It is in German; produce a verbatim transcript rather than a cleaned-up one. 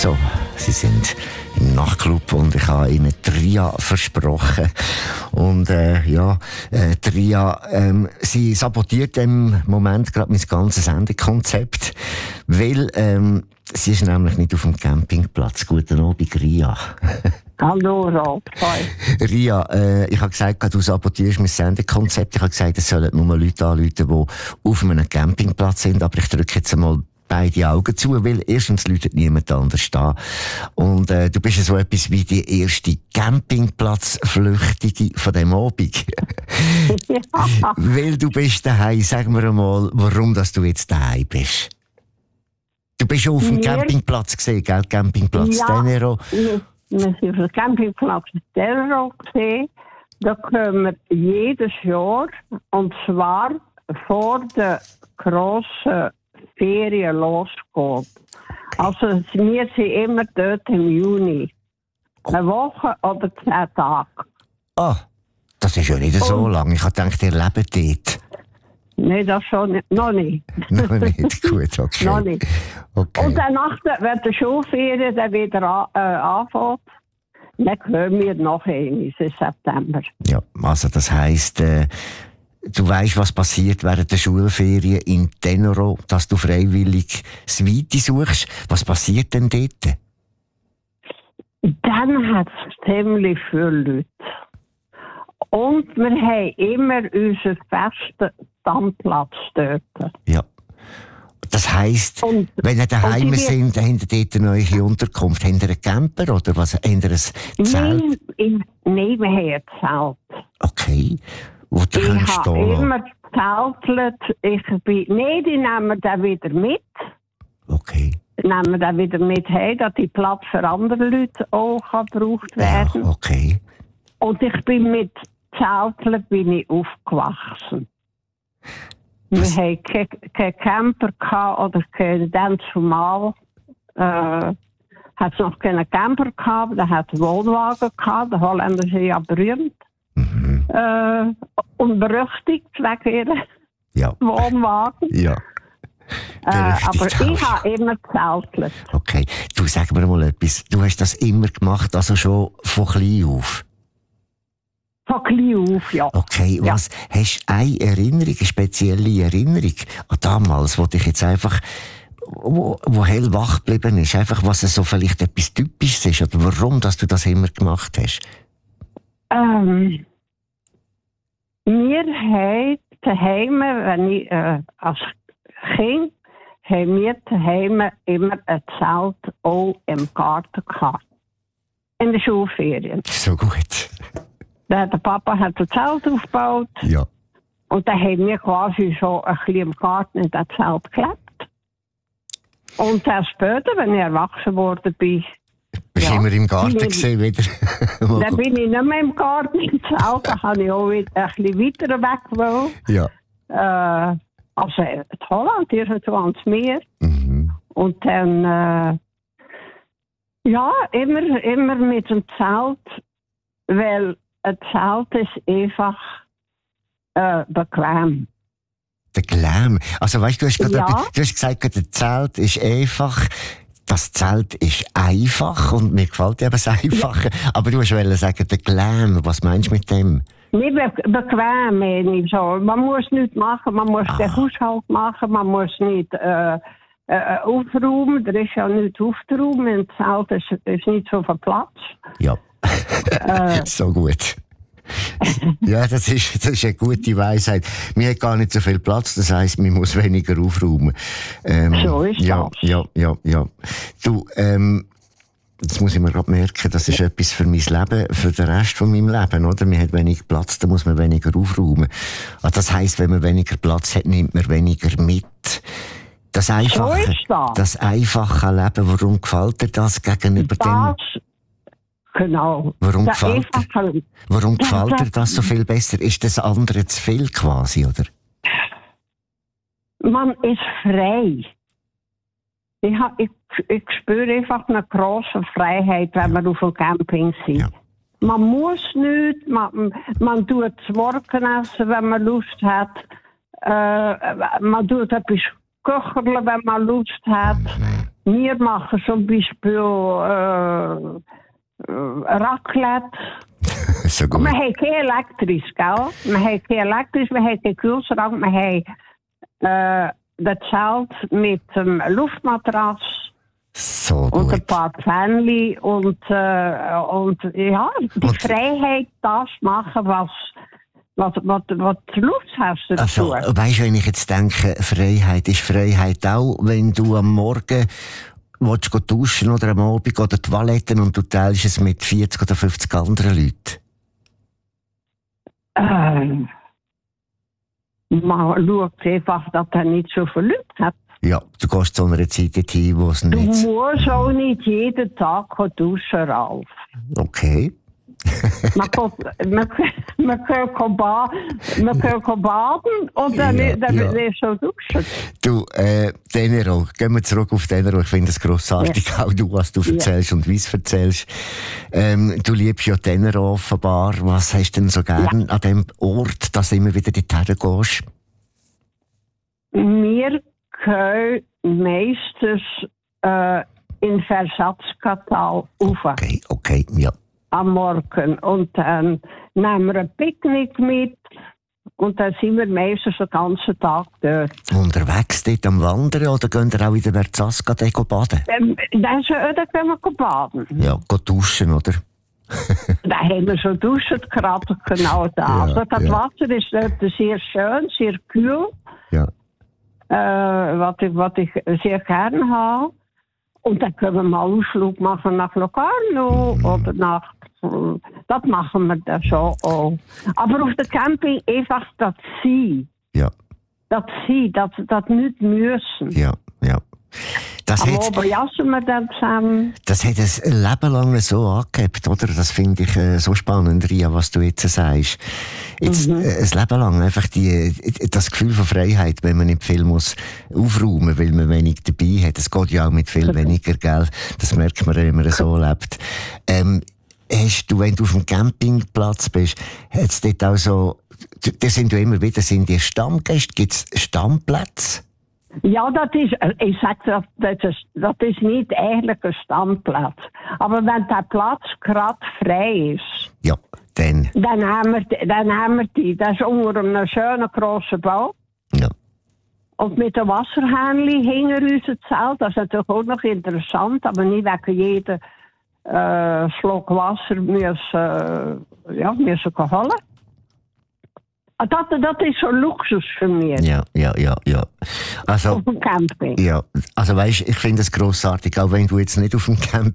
so, sie sind im Nachtclub und ich habe ihnen Tria versprochen. Und äh, ja, äh, Tria, ähm, sie sabotiert im Moment gerade mein ganzes Sendekonzept, weil ähm, sie ist nämlich nicht auf dem Campingplatz. Guten Abend, Ria. Hallo, Rob. Ria, äh, ich habe gesagt, du sabotierst mein Sendekonzept. Ich habe gesagt, es sollen nur Leute anrufen, die auf einem Campingplatz sind. Aber ich drücke jetzt einmal beide Augen zu, weil erstens läutet niemand anders da. Und äh, du bist ja so etwas wie die erste Campingplatzflüchtige von dem Abend. Ja. Weil du bist daheim. Sag mir einmal, warum dass du jetzt daheim bist. Du bist schon auf dem Wir, Campingplatz gesehen, gell? Campingplatz ja, Tenero. Wir, wir sind auf dem Campingplatz Tenero gesehen. Da kommen wir jedes Jahr, und zwar vor der grossen Ferien losgeht. Also wir sind immer dort im Juni. Eine Woche oder zehn Tage. Ah, das ist ja nicht so und, lang. Ich habe gedacht, ihr lebt dort. Nein, das schon nicht. Noch nicht. Noch nicht, gut, okay. Noch nicht. Okay. Und danach, wenn der Schulferien dann wieder an, äh, anfängt, dann kommen wir noch einmal im September. Ja, also das heisst, äh, du weisst, was passiert während der Schulferien in Tenero, dass du freiwillig das Weite suchst. Was passiert denn dort? Dann hat es ziemlich viele Leute. Und wir haben immer unseren festen Standplatz dort. Ja. Das heisst, und, wenn ihr daheim sind, habt ihr dort eine neue Unterkunft. Habt ihr einen Camper oder was? Habt ihr ein Zelt? Nein, ich, nein, wir haben ein Zelt. Okay. Wo du ich kannst habe immer gezeltelt. Ich bin, nein, die nehmen wir dann wieder mit. Okay. Die nehmen wir dann wieder mit heim, dass die Platz für andere Leute auch gebraucht werden. Ja, okay. Und ich bin mit Zelteln bin ich aufgewachsen. Was? Wir hatten keinen ke Camper gehabt, oder kein, dann zumal äh, hat es noch keinen Camper gehabt, da hat es Wohnwagen gehabt, die Holländer sind ja berühmt. Mhm. Äh, und berüchtigt wegen ihren ja. Wohnwagen. Ja. Äh, aber ich habe immer gezeltelt. Okay, du sag mir mal etwas, du hast das immer gemacht, also schon von klein auf? Von klein auf, ja. Okay, was, ja. Hast du eine Erinnerung, eine spezielle Erinnerung an damals, wo dich jetzt einfach, wo, wo hell wach geblieben ist, einfach was so vielleicht etwas Typisches ist, oder warum, dass du das immer gemacht hast? Ähm, wir haben daheim, wenn ich, äh, als Kind, haben wir daheim immer ein Zelt auch im Garten gehabt. In den Schulferien. So gut. Der Papa hat ein Zelt aufgebaut. Ja. Und dann haben wir quasi so ein bisschen im Garten in das Zelt gelebt. Und dann später, wenn ich erwachsen worden bin, bist du ja, immer im Garten gesehen wieder? Dann bin ich nicht mehr im Garten im Zelt, da habe ich auch wieder ein bisschen weiter weg wollen. Ja. Äh, also in Holland, irgendwo ans Meer. Mhm. Und dann, äh, ja, immer, immer mit dem Zelt, weil ein Zelt ist einfach äh, bequem. Bequem? Also weißt du, du hast gerade ja. du hast gesagt, das Zelt ist einfach. Das Zelt ist einfach und mir gefällt eben das Einfache. Ja. Aber du wolltest sagen, der Glam, was meinst du mit dem? Nicht be bequem, nicht so. Man muss nichts machen, man muss ah. den Haushalt machen, man muss nicht äh, äh, aufräumen. Da ist ja nichts aufzuräumen. Im Zelt ist, ist nicht so viel Platz. Ja, äh. so gut. Ja, das ist, das ist eine gute Weisheit. Wir haben gar nicht so viel Platz, das heisst, man muss weniger aufräumen. Ähm, so ist ja, das. Ja, ja, ja. Du, ähm, jetzt muss ich mir gerade merken, das ist etwas für mein Leben, für den Rest von meinem Leben, oder? Man hat weniger Platz, da muss man weniger aufräumen. Also das heisst, wenn man weniger Platz hat, nimmt man weniger mit. Das einfache, so ist das. Das einfache Leben, warum gefällt dir das gegenüber das dem? Genau. Warum da gefällt, dir, warum gefällt dir das so viel besser? Ist das andere zu viel quasi, oder? Man ist frei. Ich, ich, ich spüre einfach eine grosse Freiheit, wenn ja. wir auf dem Camping sind. Ja. Man muss nichts, man, man tut das Morgen essen, wenn man Lust hat. Äh, man tut etwas köcheln, wenn man Lust hat. Wir machen zum Beispiel äh, Raclette. So gut. Wir haben kein elektrisch, gell? Wir haben kein elektrisch, wir haben keinen Kühlschrank, wir haben äh, das Zelt mit dem Luftmatratz. So Und gut. ein paar Pfännchen und, äh, und ja, die Und- Freiheit, das machen, was, was, was, was du Lust hast dazu. Also, weißt du, wenn ich jetzt denke, Freiheit ist Freiheit auch, wenn du am Morgen willst du duschen oder am Abend oder Toiletten und du teilst es mit vierzig oder fünfzig anderen Leuten. Ähm, man schaut einfach, dass er nicht so viele Leute hat. Ja, du gehst zu einer Zeit dorthin, wo es Du nicht... musst auch nicht jeden Tag duschen, Ralf. Okay. Man kann, man, man kann, ba man kann baden und dann, Ja, dann ja. ist schon duschen. Du, äh, Tenero, gehen wir zurück auf Tenero. Ich finde es grossartig, auch du, was du erzählst und wie es erzählst. Ähm, du liebst ja Tenero offenbar. Was hast du denn so gern an dem Ort, dass du immer wieder dorthin gehst? Wir können meistens äh, in Versatzkatal rauf Okay, okay, ja. am Morgen. Und dann nehmen wir ein Picknick mit und dann sind wir meistens den ganzen Tag dort. Unterwegs dort am Wandern oder gehen ihr auch in der Verzaska baden? Ähm, dann, so- dann können wir baden. Ja, gehen duschen, oder? Da haben wir schon duschen, gerade genau da. Ja, also das ja. Wasser ist dort sehr schön, sehr kühl. Ja. äh, was, ich, was ich sehr gerne habe. Und dann können wir mal einen Ausflug machen nach Locarno Mhm. oder nach. Das machen wir dann schon auch. Aber auf der Camping einfach das Sein. Ja, Das Sein, das, das nicht müssen. ja, ja. Das Aber hat, oben jassen wir dann zusammen. das hat ein Leben lang so angehabt, oder? Das finde ich äh, so spannend, Ria, was du jetzt sagst. Jetzt, Mhm. äh, ein Leben lang einfach die, das Gefühl von Freiheit, wenn man nicht viel muss aufräumen, weil man wenig dabei hat. Es geht ja auch mit viel weniger Geld. Das merkt man, wenn man so lebt. Ähm, hast du, wenn du auf dem Campingplatz bist, hat's dort auch so, da sind du immer wieder, sind die Stammgäste, gibt's Stammplätze? Ja, das ist, ich sage, das, das, ist, das ist nicht eigentlich ein Standplatz. Aber wenn der Platz gerade frei ist, Ja, dann, dann haben wir, die- dann haben wir die. Das ist unter einem schönen grossen Bau. ja. Und mit dem Wasserhähnchen hinter unserem Zelt. Das ist natürlich auch noch interessant, aber nicht wegen jedem äh, Schluck Wasser müssen, äh, ja, müssen holen. Das, das ist so Luxus für mich Ja, ja, ja, ja. Also, auf dem Camping. ja, also weißt, ich finde es grossartig, auch wenn du jetzt nicht auf dem Camping